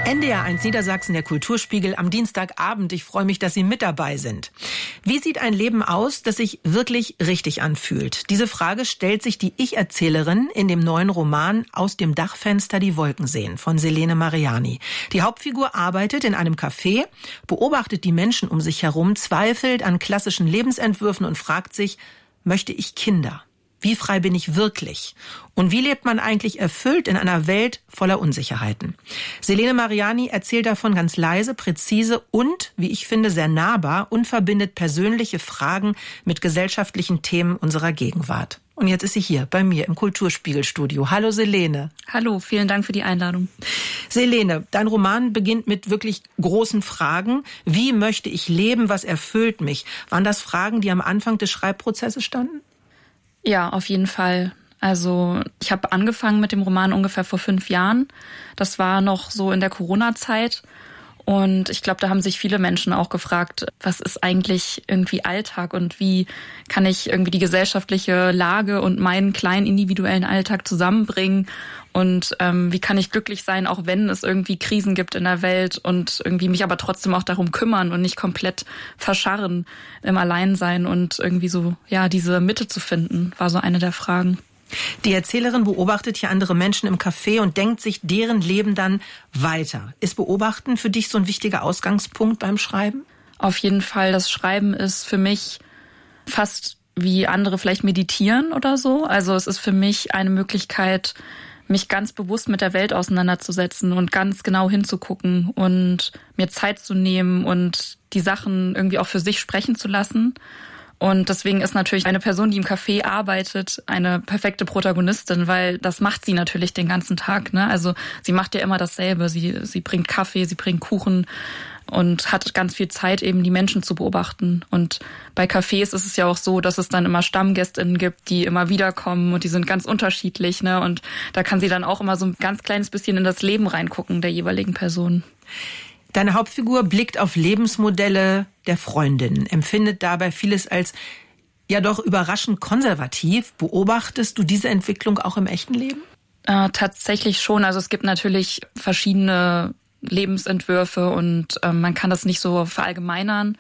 NDR1 Niedersachsen, der Kulturspiegel am Dienstagabend. Ich freue mich, dass Sie mit dabei sind. Wie sieht ein Leben aus, das sich wirklich richtig anfühlt? Diese Frage stellt sich die Ich-Erzählerin in dem neuen Roman Aus dem Dachfenster die Wolken sehen von Selene Mariani. Die Hauptfigur arbeitet in einem Café, beobachtet die Menschen um sich herum, zweifelt an klassischen Lebensentwürfen und fragt sich, möchte ich Kinder? Wie frei bin ich wirklich? Und wie lebt man eigentlich erfüllt in einer Welt voller Unsicherheiten? Selene Mariani erzählt davon ganz leise, präzise und, wie ich finde, sehr nahbar und verbindet persönliche Fragen mit gesellschaftlichen Themen unserer Gegenwart. Und jetzt ist sie hier bei mir im Kulturspiegelstudio. Hallo Selene. Hallo, vielen Dank für die Einladung. Selene, dein Roman beginnt mit wirklich großen Fragen. Wie möchte ich leben? Was erfüllt mich? Waren das Fragen, die am Anfang des Schreibprozesses standen? Ja, auf jeden Fall. Also ich habe angefangen mit dem Roman ungefähr vor 5 Jahren. Das war noch so in der Corona-Zeit. Und ich glaube, da haben sich viele Menschen auch gefragt, was ist eigentlich irgendwie Alltag und wie kann ich irgendwie die gesellschaftliche Lage und meinen kleinen individuellen Alltag zusammenbringen und wie kann ich glücklich sein, auch wenn es irgendwie Krisen gibt in der Welt und irgendwie mich aber trotzdem auch darum kümmern und nicht komplett verscharren im Alleinsein und irgendwie so, ja, diese Mitte zu finden, war so eine der Fragen. Die Erzählerin beobachtet hier andere Menschen im Café und denkt sich deren Leben dann weiter. Ist Beobachten für dich so ein wichtiger Ausgangspunkt beim Schreiben? Auf jeden Fall. Das Schreiben ist für mich fast wie andere vielleicht meditieren oder so. Also es ist für mich eine Möglichkeit, mich ganz bewusst mit der Welt auseinanderzusetzen und ganz genau hinzugucken und mir Zeit zu nehmen und die Sachen irgendwie auch für sich sprechen zu lassen. Und deswegen ist natürlich eine Person, die im Café arbeitet, eine perfekte Protagonistin, weil das macht sie natürlich den ganzen Tag, ne? Also sie macht ja immer dasselbe. Sie bringt Kaffee, sie bringt Kuchen und hat ganz viel Zeit, eben die Menschen zu beobachten. Und bei Cafés ist es ja auch so, dass es dann immer StammgästInnen gibt, die immer wiederkommen und die sind ganz unterschiedlich, ne? Und da kann sie dann auch immer so ein ganz kleines bisschen in das Leben reingucken der jeweiligen Person. Deine Hauptfigur blickt auf Lebensmodelle der Freundinnen, empfindet dabei vieles als ja doch überraschend konservativ. Beobachtest du diese Entwicklung auch im echten Leben? Tatsächlich schon. Also es gibt natürlich verschiedene Lebensentwürfe und man kann das nicht so verallgemeinern.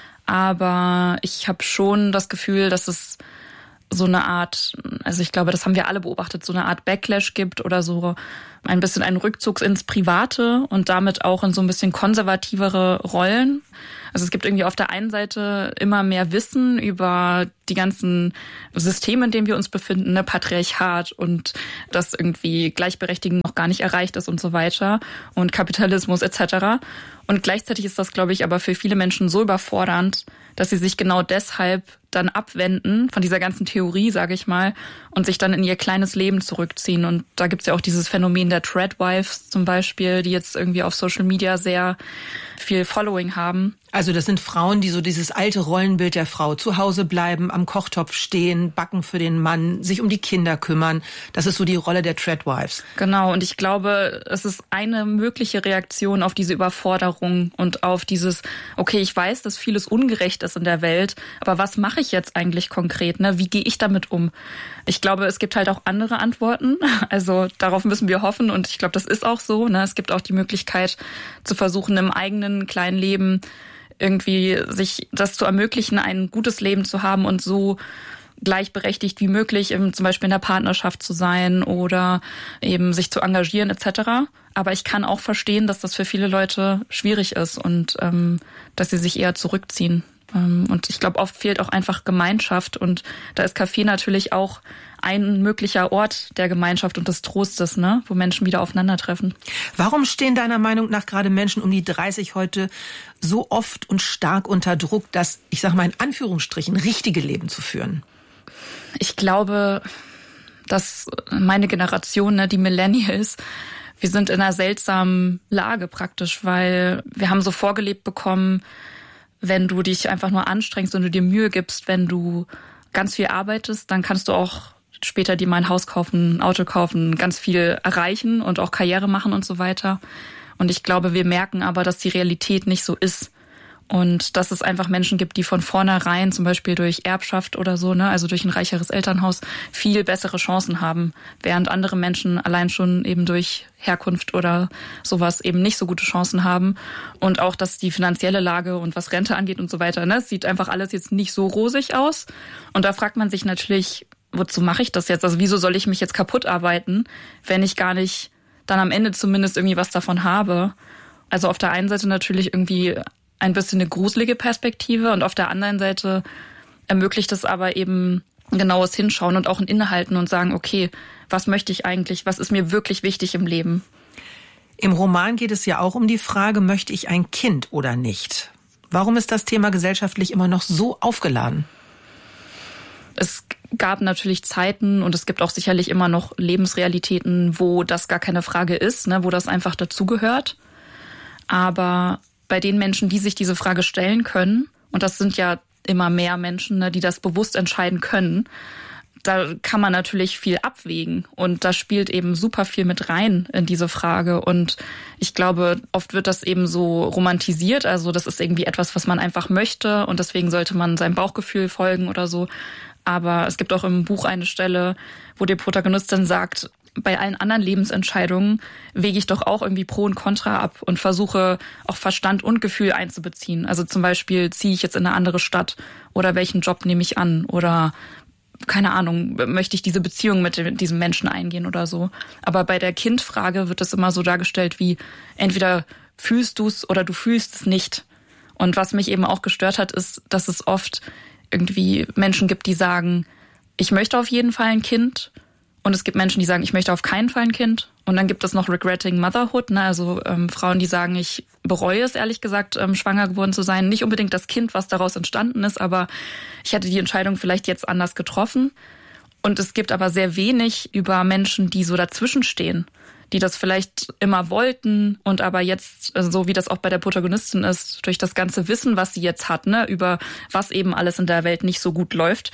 Aber ich habe schon das Gefühl, dass es so eine Art, also ich glaube, das haben wir alle beobachtet, so eine Art Backlash gibt oder so ein bisschen einen Rückzug ins Private und damit auch in so ein bisschen konservativere Rollen. Also es gibt irgendwie auf der einen Seite immer mehr Wissen über die ganzen Systeme, in denen wir uns befinden, ne, Patriarchat und dass irgendwie Gleichberechtigung noch gar nicht erreicht ist und so weiter und Kapitalismus etc. Und gleichzeitig ist das, glaube ich, aber für viele Menschen so überfordernd, dass sie sich genau deshalb dann abwenden von dieser ganzen Theorie, sage ich mal, und sich dann in ihr kleines Leben zurückziehen. Und da gibt's ja auch dieses Phänomen der Threadwives zum Beispiel, die jetzt irgendwie auf Social Media sehr viel Following haben. Also das sind Frauen, die so dieses alte Rollenbild der Frau zu Hause bleiben, am Kochtopf stehen, backen für den Mann, sich um die Kinder kümmern. Das ist so die Rolle der Threadwives. Genau, und ich glaube, es ist eine mögliche Reaktion auf diese Überforderung und auf dieses, okay, ich weiß, dass vieles ungerecht ist in der Welt, aber was mache ich jetzt eigentlich konkret? Ne? Wie gehe ich damit um? Ich glaube, es gibt halt auch andere Antworten. Also darauf müssen wir hoffen und ich glaube, das ist auch so. Ne? Es gibt auch die Möglichkeit zu versuchen, im eigenen kleinen Leben irgendwie sich das zu ermöglichen, ein gutes Leben zu haben und so gleichberechtigt wie möglich, zum Beispiel in der Partnerschaft zu sein oder eben sich zu engagieren etc. Aber ich kann auch verstehen, dass das für viele Leute schwierig ist und dass sie sich eher zurückziehen. Und ich glaube, oft fehlt auch einfach Gemeinschaft und da ist Café natürlich auch ein möglicher Ort der Gemeinschaft und des Trostes, ne, wo Menschen wieder aufeinandertreffen. Warum stehen deiner Meinung nach gerade Menschen um die 30 heute so oft und stark unter Druck, das, ich sag mal in Anführungsstrichen, richtige Leben zu führen? Ich glaube, dass meine Generation, ne, die Millennials, wir sind in einer seltsamen Lage praktisch, weil wir haben so vorgelebt bekommen, wenn du dich einfach nur anstrengst und du dir Mühe gibst, wenn du ganz viel arbeitest, dann kannst du auch später dir mal ein Haus kaufen, ein Auto kaufen, ganz viel erreichen und auch Karriere machen und so weiter. Und ich glaube, wir merken aber, dass die Realität nicht so ist. Und dass es einfach Menschen gibt, die von vornherein, zum Beispiel durch Erbschaft oder so, ne, also durch ein reicheres Elternhaus, viel bessere Chancen haben, während andere Menschen allein schon eben durch Herkunft oder sowas eben nicht so gute Chancen haben. Und auch, dass die finanzielle Lage und was Rente angeht und so weiter, ne, es sieht einfach alles jetzt nicht so rosig aus. Und da fragt man sich natürlich, wozu mache ich das jetzt? Also wieso soll ich mich jetzt kaputt arbeiten, wenn ich gar nicht dann am Ende zumindest irgendwie was davon habe? Also auf der einen Seite natürlich irgendwie ein bisschen eine gruselige Perspektive und auf der anderen Seite ermöglicht es aber eben genaues Hinschauen und auch ein Innehalten und sagen, okay, was möchte ich eigentlich, was ist mir wirklich wichtig im Leben? Im Roman geht es ja auch um die Frage, möchte ich ein Kind oder nicht? Warum ist das Thema gesellschaftlich immer noch so aufgeladen? Es gab natürlich Zeiten und es gibt auch sicherlich immer noch Lebensrealitäten, wo das gar keine Frage ist, ne, wo das einfach dazugehört. Aber bei den Menschen, die sich diese Frage stellen können, und das sind ja immer mehr Menschen, ne, die das bewusst entscheiden können, da kann man natürlich viel abwägen. Und da spielt eben super viel mit rein in diese Frage. Und ich glaube, oft wird das eben so romantisiert. Also das ist irgendwie etwas, was man einfach möchte und deswegen sollte man seinem Bauchgefühl folgen oder so. Aber es gibt auch im Buch eine Stelle, wo die Protagonistin sagt, bei allen anderen Lebensentscheidungen wege ich doch auch irgendwie Pro und Contra ab und versuche auch Verstand und Gefühl einzubeziehen. Also zum Beispiel, ziehe ich jetzt in eine andere Stadt oder welchen Job nehme ich an oder keine Ahnung, möchte ich diese Beziehung mit diesem Menschen eingehen oder so. Aber bei der Kindfrage wird es immer so dargestellt wie, entweder fühlst du es oder du fühlst es nicht. Und was mich eben auch gestört hat, ist, dass es oft irgendwie Menschen gibt, die sagen, ich möchte auf jeden Fall ein Kind. Und es gibt Menschen, die sagen, ich möchte auf keinen Fall ein Kind. Und dann gibt es noch Regretting Motherhood, ne? Also Frauen, die sagen, ich bereue es, ehrlich gesagt, schwanger geworden zu sein. Nicht unbedingt das Kind, was daraus entstanden ist, aber ich hätte die Entscheidung vielleicht jetzt anders getroffen. Und es gibt aber sehr wenig über Menschen, die so dazwischen stehen, die das vielleicht immer wollten und aber jetzt, so wie das auch bei der Protagonistin ist, durch das ganze Wissen, was sie jetzt hat, ne, über was eben alles in der Welt nicht so gut läuft,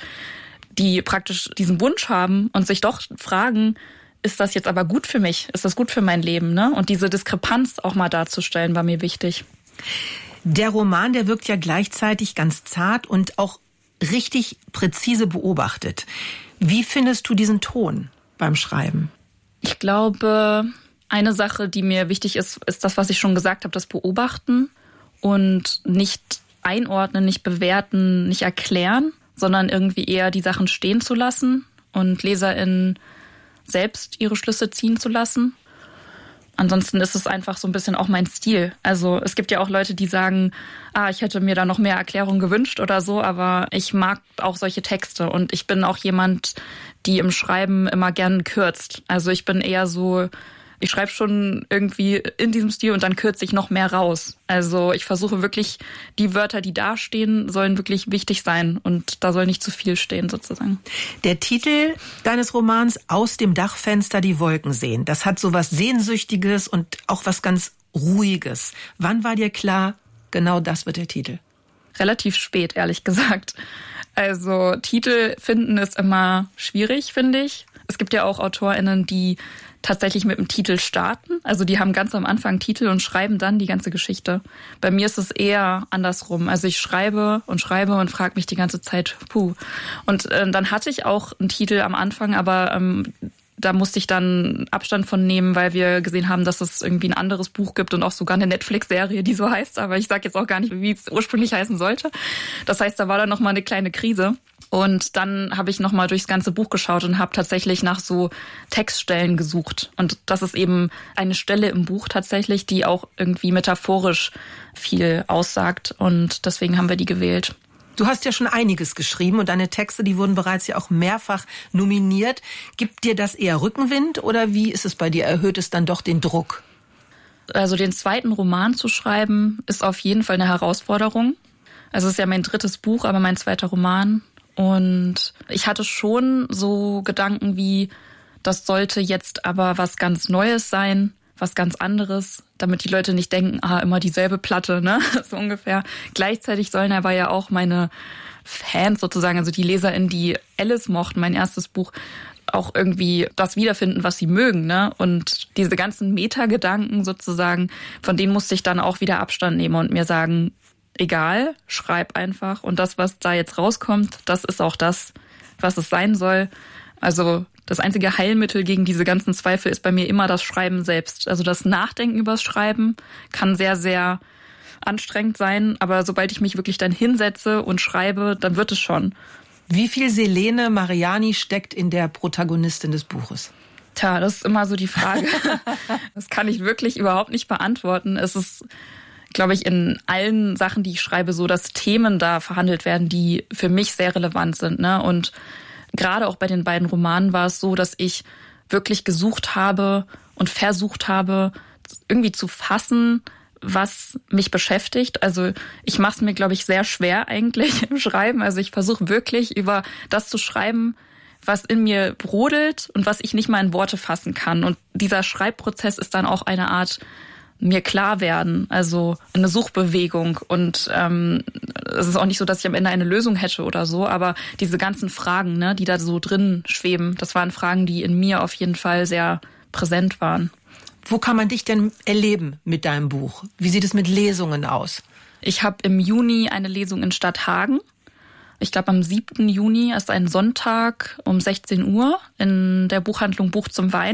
die praktisch diesen Wunsch haben und sich doch fragen, ist das jetzt aber gut für mich? Ist das gut für mein Leben? Ne? Und diese Diskrepanz auch mal darzustellen, war mir wichtig. Der Roman, der wirkt ja gleichzeitig ganz zart und auch richtig präzise beobachtet. Wie findest du diesen Ton beim Schreiben? Ich glaube, eine Sache, die mir wichtig ist, ist das, was ich schon gesagt habe, das Beobachten und nicht einordnen, nicht bewerten, nicht erklären, sondern irgendwie eher die Sachen stehen zu lassen und LeserInnen selbst ihre Schlüsse ziehen zu lassen. Ansonsten ist es einfach so ein bisschen auch mein Stil. Also es gibt ja auch Leute, die sagen, ich hätte mir da noch mehr Erklärung gewünscht oder so, aber ich mag auch solche Texte und ich bin auch jemand, die im Schreiben immer gern kürzt. Also ich bin eher so, ich schreibe schon irgendwie in diesem Stil und dann kürze ich noch mehr raus. Also ich versuche wirklich, die Wörter, die da stehen, sollen wirklich wichtig sein und da soll nicht zu viel stehen sozusagen. Der Titel deines Romans, Aus dem Dachfenster die Wolken sehen, das hat so was Sehnsüchtiges und auch was ganz Ruhiges. Wann war dir klar, genau das wird der Titel? Relativ spät, ehrlich gesagt. Also Titel finden ist immer schwierig, finde ich. Es gibt ja auch AutorInnen, die tatsächlich mit dem Titel starten. Also die haben ganz am Anfang Titel und schreiben dann die ganze Geschichte. Bei mir ist es eher andersrum. Also ich schreibe und frage mich die ganze Zeit, Und dann hatte ich auch einen Titel am Anfang, aber da musste ich dann Abstand von nehmen, weil wir gesehen haben, dass es irgendwie ein anderes Buch gibt und auch sogar eine Netflix-Serie, die so heißt. Aber ich sage jetzt auch gar nicht, wie es ursprünglich heißen sollte. Das heißt, da war dann noch mal eine kleine Krise. Und dann habe ich nochmal durchs ganze Buch geschaut und habe tatsächlich nach so Textstellen gesucht. Und das ist eben eine Stelle im Buch tatsächlich, die auch irgendwie metaphorisch viel aussagt. Und deswegen haben wir die gewählt. Du hast ja schon einiges geschrieben und deine Texte, die wurden bereits ja auch mehrfach nominiert. Gibt dir das eher Rückenwind oder wie ist es bei dir? Erhöht es dann doch den Druck? Also den zweiten Roman zu schreiben, ist auf jeden Fall eine Herausforderung. Also es ist ja mein drittes Buch, aber mein zweiter Roman. Und ich hatte schon so Gedanken wie, das sollte jetzt aber was ganz Neues sein, was ganz anderes, damit die Leute nicht denken, immer dieselbe Platte, ne, so ungefähr. Gleichzeitig sollen aber ja auch meine Fans sozusagen, also die LeserInnen, die Alice mochten, mein erstes Buch, auch irgendwie das wiederfinden, was sie mögen, ne? Und diese ganzen Metagedanken sozusagen, von denen musste ich dann auch wieder Abstand nehmen und mir sagen, egal, schreib einfach. Und das, was da jetzt rauskommt, das ist auch das, was es sein soll. Also das einzige Heilmittel gegen diese ganzen Zweifel ist bei mir immer das Schreiben selbst. Also das Nachdenken übers Schreiben kann sehr, sehr anstrengend sein. Aber sobald ich mich wirklich dann hinsetze und schreibe, dann wird es schon. Wie viel Selene Mariani steckt in der Protagonistin des Buches? Tja, das ist immer so die Frage. Das kann ich wirklich überhaupt nicht beantworten. Es ist, glaube ich, in allen Sachen, die ich schreibe, so, dass Themen da verhandelt werden, die für mich sehr relevant sind, ne? Und gerade auch bei den beiden Romanen war es so, dass ich wirklich gesucht habe und versucht habe, irgendwie zu fassen, was mich beschäftigt. Also ich mache es mir, glaube ich, sehr schwer eigentlich im Schreiben. Also ich versuche wirklich über das zu schreiben, was in mir brodelt und was ich nicht mal in Worte fassen kann. Und dieser Schreibprozess ist dann auch eine Art mir klar werden, also eine Suchbewegung. Und es ist auch nicht so, dass ich am Ende eine Lösung hätte oder so, aber diese ganzen Fragen, ne, die da so drin schweben, das waren Fragen, die in mir auf jeden Fall sehr präsent waren. Wo kann man dich denn erleben mit deinem Buch? Wie sieht es mit Lesungen aus? Ich habe im Juni eine Lesung in Stadthagen. Ich glaube, am 7. Juni ist ein Sonntag um 16 Uhr in der Buchhandlung Buch zum Wein.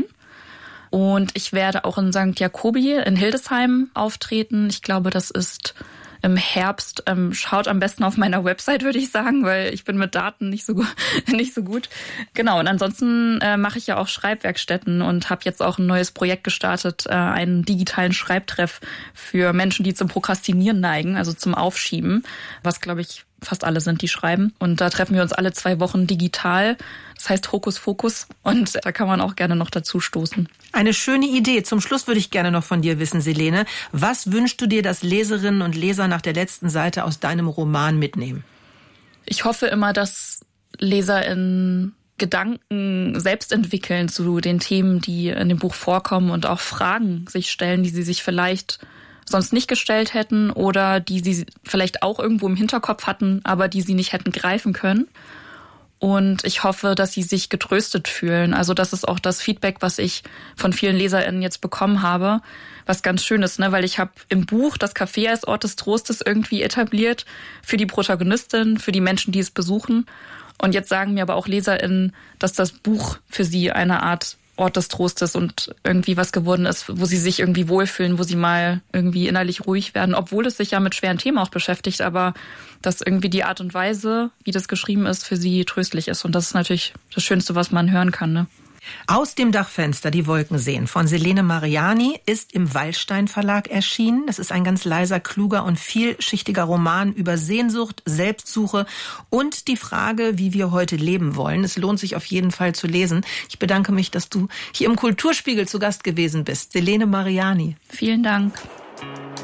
Und ich werde auch in St. Jakobi in Hildesheim auftreten. Ich glaube, das ist im Herbst. Schaut am besten auf meiner Website, würde ich sagen, weil ich bin mit Daten nicht so gut. Genau, und ansonsten mache ich ja auch Schreibwerkstätten und habe jetzt auch ein neues Projekt gestartet, einen digitalen Schreibtreff für Menschen, die zum Prokrastinieren neigen, also zum Aufschieben, was, glaube ich, fast alle sind, die schreiben. Und da treffen wir uns alle 2 Wochen digital. Das heißt Hokus Fokus. Und da kann man auch gerne noch dazu stoßen. Eine schöne Idee. Zum Schluss würde ich gerne noch von dir wissen, Selene. Was wünschst du dir, dass Leserinnen und Leser nach der letzten Seite aus deinem Roman mitnehmen? Ich hoffe immer, dass LeserInnen Gedanken selbst entwickeln zu den Themen, die in dem Buch vorkommen und auch Fragen sich stellen, die sie sich vielleicht sonst nicht gestellt hätten oder die sie vielleicht auch irgendwo im Hinterkopf hatten, aber die sie nicht hätten greifen können. Und ich hoffe, dass sie sich getröstet fühlen. Also das ist auch das Feedback, was ich von vielen LeserInnen jetzt bekommen habe, was ganz schön ist, ne? Weil ich habe im Buch das Café als Ort des Trostes irgendwie etabliert für die Protagonistin, für die Menschen, die es besuchen. Und jetzt sagen mir aber auch LeserInnen, dass das Buch für sie eine Art Ort des Trostes und irgendwie was geworden ist, wo sie sich irgendwie wohlfühlen, wo sie mal irgendwie innerlich ruhig werden, obwohl es sich ja mit schweren Themen auch beschäftigt, aber dass irgendwie die Art und Weise, wie das geschrieben ist, für sie tröstlich ist. Und das ist natürlich das Schönste, was man hören kann, ne? Aus dem Dachfenster die Wolken sehen von Selene Mariani ist im Wallstein Verlag erschienen. Das ist ein ganz leiser, kluger und vielschichtiger Roman über Sehnsucht, Selbstsuche und die Frage, wie wir heute leben wollen. Es lohnt sich auf jeden Fall zu lesen. Ich bedanke mich, dass du hier im Kulturspiegel zu Gast gewesen bist. Selene Mariani. Vielen Dank.